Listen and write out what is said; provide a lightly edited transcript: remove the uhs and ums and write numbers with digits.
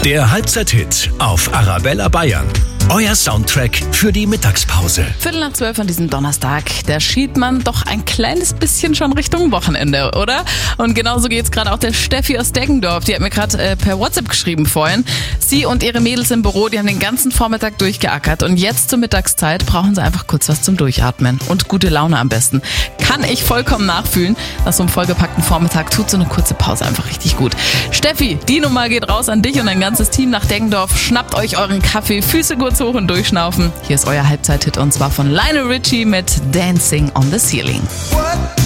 Der Halbzeit-Hit auf Arabella Bayern. Euer Soundtrack für die Mittagspause. 11:45 an diesem Donnerstag. Da schielt man doch ein kleines bisschen schon Richtung Wochenende, oder? Und genauso geht's gerade auch der Steffi aus Deggendorf. Die hat mir gerade per WhatsApp geschrieben vorhin. Sie und ihre Mädels im Büro, die haben den ganzen Vormittag durchgeackert. Und jetzt zur Mittagszeit brauchen sie einfach kurz was zum Durchatmen. Und gute Laune am besten. Kann ich vollkommen nachfühlen. Nach so einem vollgepackten Vormittag tut so eine kurze Pause einfach richtig gut. Steffi, die Nummer geht raus an dich und dein ganzes Team nach Deggendorf. Schnappt euch euren Kaffee, Füße kurz hoch und durchschnaufen. Hier ist euer Halbzeit-Hit und zwar von Lionel Richie mit Dancing on the Ceiling.